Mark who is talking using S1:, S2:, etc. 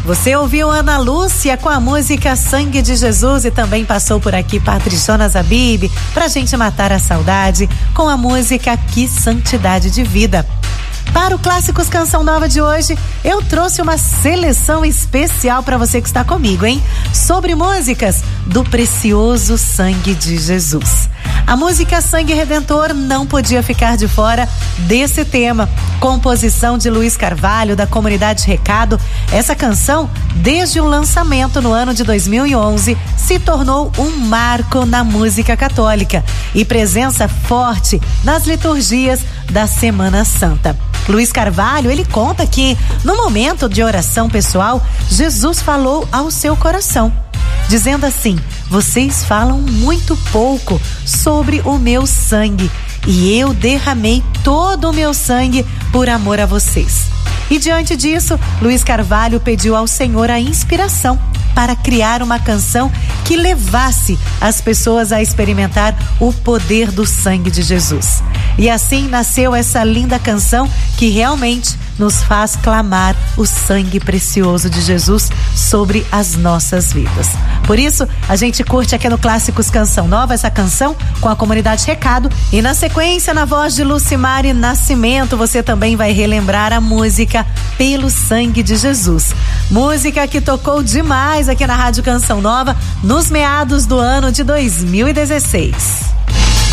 S1: Você ouviu Ana Lúcia com a música Sangue de Jesus e também passou por aqui Padre Jonas Habib pra gente matar a saudade com a música Que Santidade de Vida. Para o Clássicos Canção Nova de hoje, eu trouxe uma seleção especial para você que está comigo, hein? Sobre músicas do precioso sangue de Jesus. A música Sangue Redentor não podia ficar de fora desse tema. Composição de Luiz Carvalho, da Comunidade Recado. Essa canção, desde o lançamento no ano de 2011, se tornou um marco na música católica e presença forte nas liturgias da Semana Santa. Luiz Carvalho, ele conta que, no momento de oração pessoal, Jesus falou ao seu coração, dizendo assim: vocês falam muito pouco sobre o meu sangue e eu derramei todo o meu sangue por amor a vocês. E diante disso, Luiz Carvalho pediu ao Senhor a inspiração para criar uma canção que levasse as pessoas a experimentar o poder do sangue de Jesus. E assim nasceu essa linda canção que realmente nos faz clamar o sangue precioso de Jesus sobre as nossas vidas. Por isso, a gente curte aqui no Clássicos Canção Nova essa canção com a Comunidade Recado e na sequência, na voz de Lucimari Nascimento, você também vai relembrar a música Pelo Sangue de Jesus. Música que tocou demais aqui na Rádio Canção Nova nos meados do ano de 2016.